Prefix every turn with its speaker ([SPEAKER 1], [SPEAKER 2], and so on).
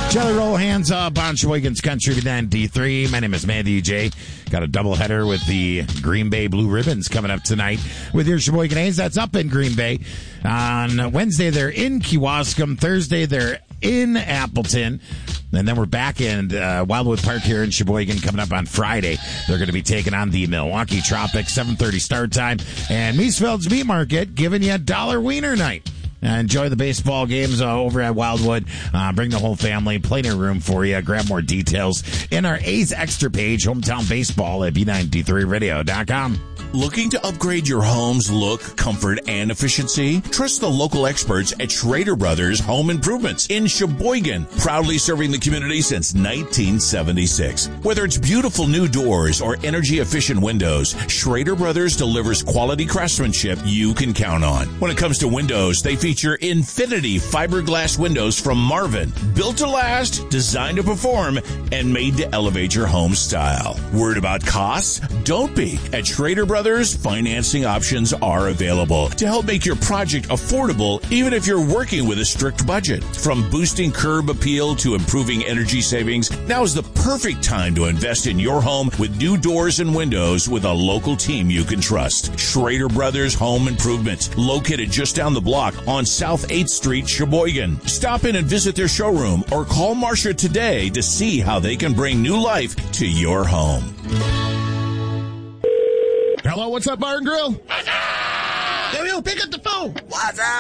[SPEAKER 1] Jelly roll, hands up on Sheboygan's Country 93. My name is Matthew J. Got a doubleheader with the Green Bay Blue Ribbons coming up tonight with your Sheboygan A's. That's up in Green Bay. On Wednesday, they're in Kewaskum. Thursday, they're in Appleton. And then we're back in Wildwood Park here in Sheboygan coming up on Friday. They're going to be taking on the Milwaukee Tropics, 7:30 start time. And Meesfeld's Meat Market giving you a $1 wiener night. Enjoy the baseball games over at Wildwood. Bring the whole family. Plenty of room for you. Grab more details in our A's Extra page, Hometown Baseball at B93radio.com.
[SPEAKER 2] Looking to upgrade your home's look, comfort, and efficiency? Trust the local experts at Schrader Brothers Home Improvements in Sheboygan, proudly serving the community since 1976. Whether it's beautiful new doors or energy-efficient windows, Schrader Brothers delivers quality craftsmanship you can count on. When it comes to windows, they feature Infinity fiberglass windows from Marvin, built to last, designed to perform, and made to elevate your home style. Worried about costs? Don't be. At Schrader Brothers, financing options are available to help make your project affordable, even if you're working with a strict budget. From boosting curb appeal to improving energy savings, now is the perfect time to invest in your home with new doors and windows with a local team you can trust. Schrader Brothers Home Improvements, located just down the block on South 8th Street, Sheboygan. Stop in and visit their showroom or call Marcia today to see how they can bring new life to your home.
[SPEAKER 3] Hello, what's up, Bar and Grill? Yo, pick up the phone.
[SPEAKER 4] What's up?